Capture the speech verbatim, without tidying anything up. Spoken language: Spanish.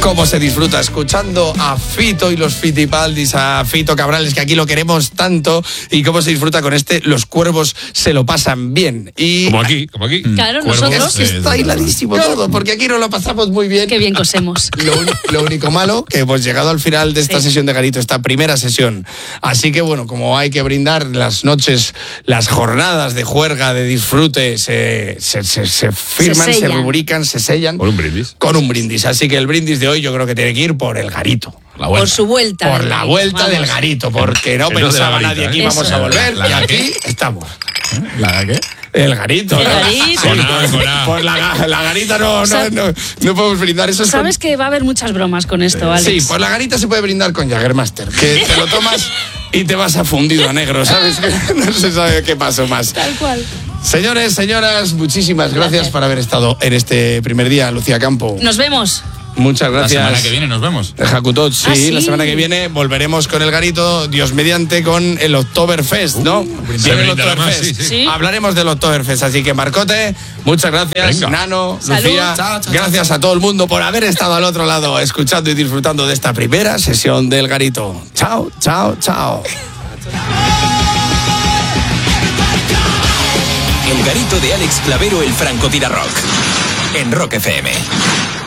cómo se disfruta escuchando a Fito y los Fitipaldis, a Fito Cabrales, que aquí lo queremos tanto, y cómo se disfruta con este Los Cuervos se lo pasan bien. Y como aquí, como aquí. Claro, Cuervos, nosotros. es que está hiladísimo todo, porque aquí nos lo pasamos muy bien. Qué bien cosemos. Lo, lo único malo, que hemos llegado al final de esta Sí. sesión de Garito, esta primera sesión. Así que bueno, como hay que brindar las noches, las jornadas de juerga, de disfrute, se, se, se, se firman, Se se, sellan. rubrican, se sellan. Con un brindis. Con un brindis. Así que el brindis de hoy yo creo que tiene que ir por el Garito. La vuelta. Por su vuelta. Por del la Garito, vuelta vamos. del Garito, porque no El no de la pensaba varita, nadie aquí, ¿eh? vamos Eso. a volver, ¿La y de aquí qué? estamos. ¿La de qué? El Garito. El ¿no? Garito. Sí, Con A, con A. Por la, la Garita no, no, Sa- no, no podemos brindar. Eso es con- Sabes que va a haber muchas bromas con esto, Alex. Sí, por la Garita se puede brindar con Jagermaster, que te lo tomas y te vas a fundido a negro, ¿sabes? No se sabe qué pasó más. Tal cual. Señores, señoras, muchísimas gracias, Gracias. por haber estado en este primer día, Lucía Campo. Nos vemos. Muchas La gracias. semana que viene nos vemos. Jacutot, sí, Ah, sí. la semana que viene volveremos con el Garito, Dios mediante, con el Oktoberfest, ¿no? se Viene el brindará más, Oktoberfest. sí, sí. Sí. Hablaremos del Oktoberfest, así que Marcote, muchas gracias, Venga. Nano, Salud. Lucía, Chao, chao, gracias a todo el mundo por haber estado al otro lado, escuchando y disfrutando de esta primera sesión del Garito. Chao, chao, chao. El Garito de Alex Clavero, el francotirador. En Rock F M.